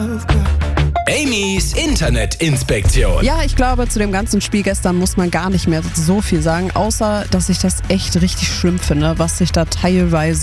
Amy's Internetinspektion. Ja, ich glaube, zu dem ganzen Spiel gestern muss man gar nicht mehr so viel sagen, außer, dass ich das echt richtig schlimm finde, was sich da teilweise